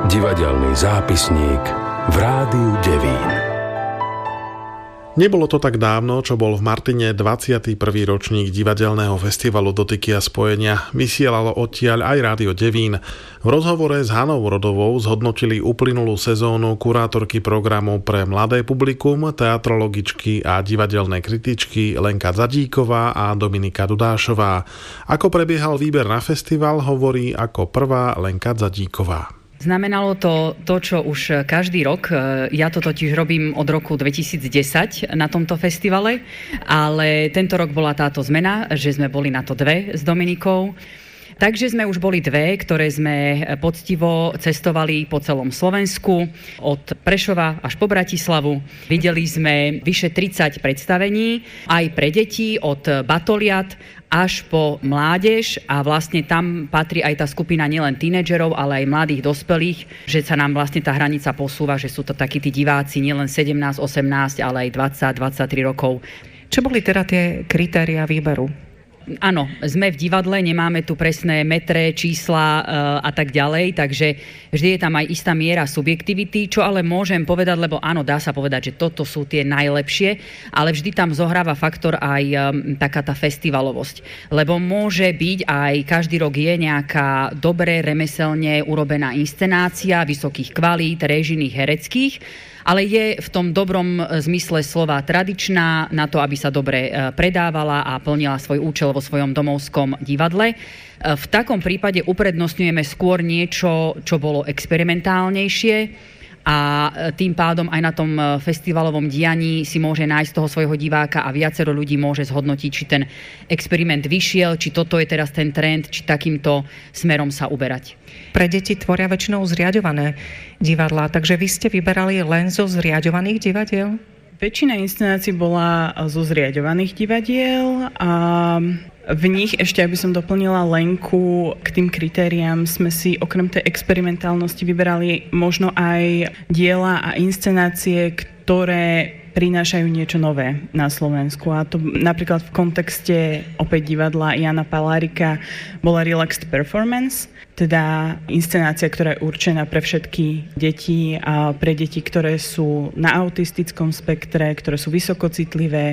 Divadelný zápisník v Rádiu Devín. Nebolo to tak dávno, čo bol v Martine 21. ročník divadelného festivalu Dotyky a spojenia. Vysielalo odtiaľ aj Rádio Devín. V rozhovore s Hanou Rodovou zhodnotili uplynulú sezónu kurátorky programu pre mladé publikum, teatrologičky a divadelné kritičky Lenka Dzadíková a Dominika Dudášová. Ako prebiehal výber na festival, hovorí ako prvá Lenka Dzadíková. Znamenalo to, čo už každý rok, ja to totiž robím od roku 2010 na tomto festivale, ale tento rok bola táto zmena, že sme boli na to dve s Dominikou. Takže sme už boli dve, ktoré sme poctivo cestovali po celom Slovensku, od Prešova až po Bratislavu. Videli sme vyše 30 predstavení, aj pre deti, od batoliat až po mládež, a vlastne tam patrí aj tá skupina nielen tínedžerov, ale aj mladých dospelých, že sa nám vlastne tá hranica posúva, že sú to takí tí diváci nielen 17, 18, ale aj 20, 23 rokov. Čo boli teda tie kritériá výberu? Áno, sme v divadle, nemáme tu presné metre, čísla a tak ďalej, takže vždy je tam aj istá miera subjektivity, čo ale môžem povedať, lebo áno, dá sa povedať, že toto sú tie najlepšie, ale vždy tam zohráva faktor aj taká tá festivalovosť. Lebo môže byť aj každý rok je nejaká dobre remeselne urobená inscenácia vysokých kvalít, réžijných, hereckých, ale je v tom dobrom zmysle slova tradičná na to, aby sa dobre predávala a plnila svoj účel vo svojom domovskom divadle. V takom prípade uprednostňujeme skôr niečo, čo bolo experimentálnejšie, a tým pádom aj na tom festivalovom dianí si môže nájsť toho svojho diváka a viacero ľudí môže zhodnotiť, či ten experiment vyšiel, či toto je teraz ten trend, či takýmto smerom sa uberať. Pre deti tvoria väčšinou zriaďované divadlá, takže vy ste vyberali len zo zriaďovaných divadiel? Väčšina inscenácií bola zo zriaďovaných divadiel a v nich, ešte aby som doplnila Lenku, k tým kritériám sme si okrem tej experimentálnosti vyberali možno aj diela a inscenácie, ktoré prinášajú niečo nové na Slovensku. A to napríklad v kontexte opäť divadla Jana Palárika bola Relaxed Performance, teda inscenácia, ktorá je určená pre všetky deti a pre deti, ktoré sú na autistickom spektre, ktoré sú vysokocitlivé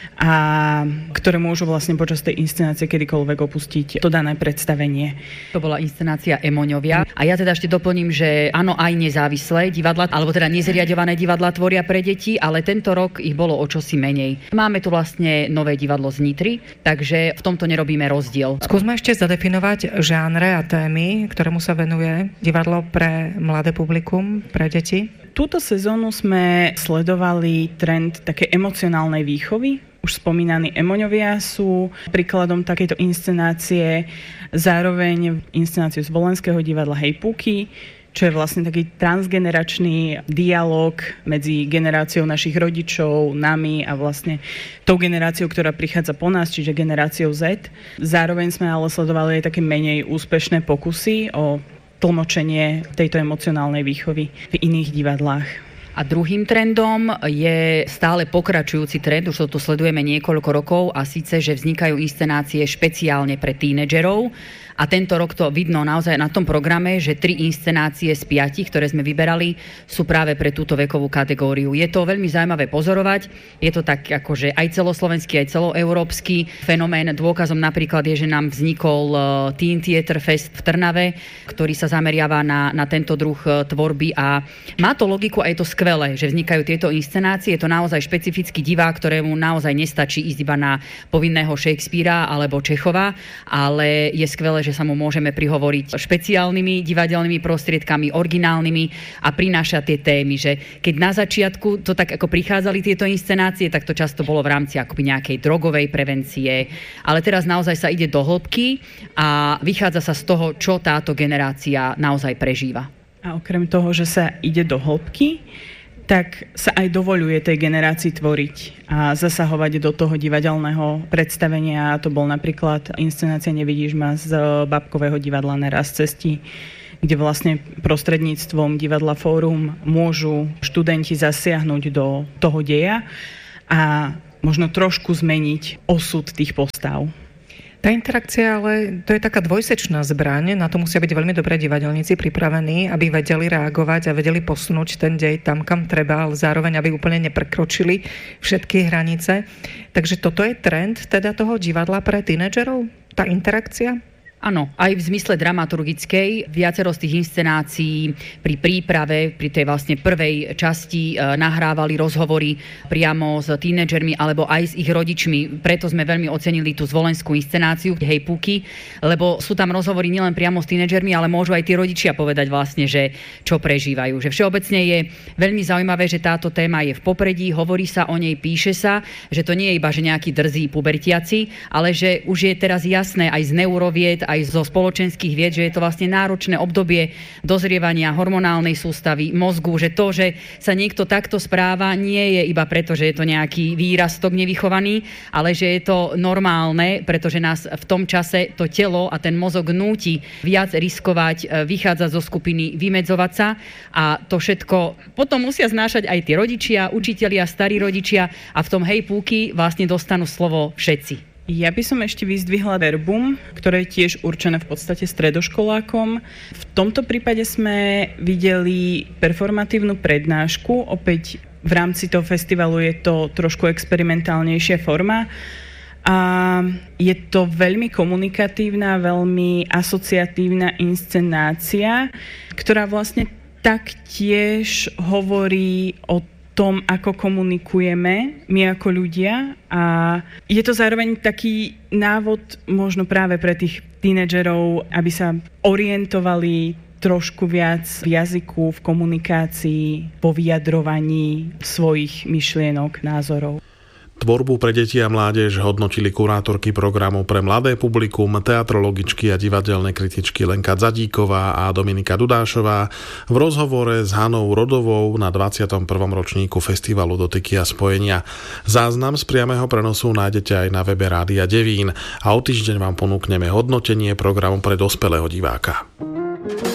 a ktoré môžu vlastne počas tej inscenácie kedykoľvek opustiť to dané predstavenie. To bola inscenácia Emoňovia. A ja teda ešte doplním, že áno, aj nezávislé divadlá, alebo teda nezriaďované divadlá tvoria pre deti, ale tento rok ich bolo o čosi menej. Máme tu vlastne nové divadlo z Nitry, takže v tomto nerobíme rozdiel. Skúsme ešte zadefinovať žánre a témy, ktorému sa venuje divadlo pre mladé publikum, pre deti. Túto sezónu sme sledovali trend takej emocionálnej výchovy. Už spomínaní Emoňovia sú príkladom takejto inscenácie. Zároveň inscenáciu z Volenského divadla Hejpúky, čo je vlastne taký transgeneračný dialog medzi generáciou našich rodičov, nami a vlastne tou generáciou, ktorá prichádza po nás, čiže generáciou Z. Zároveň sme ale sledovali aj také menej úspešné pokusy o tlmočenie tejto emocionálnej výchovy v iných divadlách. A druhým trendom je stále pokračujúci trend, už to tu sledujeme niekoľko rokov, a síce, že vznikajú inscenácie špeciálne pre tínedžerov. A tento rok to vidno naozaj na tom programe, že 3 inscenácie z 5, ktoré sme vyberali, sú práve pre túto vekovú kategóriu. Je to veľmi zaujímavé pozorovať. Je to tak akože aj celoslovenský, aj celoeurópsky fenomén. Dôkazom napríklad je, že nám vznikol Teen Theater Fest v Trnave, ktorý sa zameriava na tento druh tvorby, a má to logiku a je to skvelé, že vznikajú tieto inscenácie. Je to naozaj špecifický divák, ktorému naozaj nestačí ísť iba na povinného Shakespearea alebo Čechova, ale je skvelé, že sa mu môžeme prihovoriť špeciálnymi divadelnými prostriedkami, originálnymi, a prináša tie témy, že keď na začiatku to tak ako prichádzali tieto inscenácie, tak to často bolo v rámci akoby nejakej drogovej prevencie, ale teraz naozaj sa ide do hĺbky a vychádza sa z toho, čo táto generácia naozaj prežíva. A okrem toho, že sa ide do hĺbky, tak sa aj dovoľuje tej generácii tvoriť a zasahovať do toho divadelného predstavenia. To bol napríklad inscenácia Nevidíš ma z Babkového divadla Neraz cestí, kde vlastne prostredníctvom divadla Fórum môžu študenti zasiahnuť do toho deja a možno trošku zmeniť osud tých postav. Tá interakcia, ale to je taká dvojsečná zbraň, na to musia byť veľmi dobré divadelníci pripravení, aby vedeli reagovať a vedeli posunúť ten dej tam, kam treba, ale zároveň, aby úplne neprekročili všetky hranice. Takže toto je trend teda toho divadla pre tínedžerov? Tá interakcia? Áno, aj v zmysle dramaturgickej. Viacero z tých inscenácií pri príprave, pri tej vlastne prvej časti nahrávali rozhovory priamo s tínedžermi alebo aj s ich rodičmi. Preto sme veľmi ocenili tú zvolenskú inscenáciu Hej Puky, lebo sú tam rozhovory nielen priamo s tínedžermi, ale môžu aj tí rodičia povedať vlastne, že čo prežívajú. Že všeobecne je veľmi zaujímavé, že táto téma je v popredí, hovorí sa o nej, píše sa, že to nie je iba že nejaký drzí pubertiaci, ale že už je teraz jasné aj z neurovied, aj zo spoločenských vied, že je to vlastne náročné obdobie dozrievania hormonálnej sústavy mozgu, že to, že sa niekto takto správa, nie je iba preto, že je to nejaký výrastok nevychovaný, ale že je to normálne, pretože nás v tom čase to telo a ten mozog núti viac riskovať, vychádzať zo skupiny, vymedzovať sa a to všetko potom musia znášať aj tí rodičia, učitelia, starí rodičia a v tom Hej Púky vlastne dostanú slovo všetci. Ja by som ešte vyzdvihla verbum, ktoré je tiež určené v podstate stredoškolákom. V tomto prípade sme videli performatívnu prednášku. Opäť v rámci toho festivalu je to trošku experimentálnejšia forma. A je to veľmi komunikatívna, veľmi asociatívna inscenácia, ktorá vlastne taktiež hovorí o tom, ako komunikujeme my ako ľudia a je to zároveň taký návod možno práve pre tých tínedžerov, aby sa orientovali trošku viac v jazyku, v komunikácii, po vyjadrovaní svojich myšlienok, názorov. Tvorbu pre deti a mládež hodnotili kurátorky programu pre mladé publikum, teatrologičky a divadelné kritičky Lenka Dzadíková a Dominika Dudášová v rozhovore s Hanou Rodovou na 21. ročníku festivalu Dotyky a spojenia. Záznam z priameho prenosu nájdete aj na webe Rádia Devín a o týždeň vám ponúkneme hodnotenie programu pre dospelého diváka.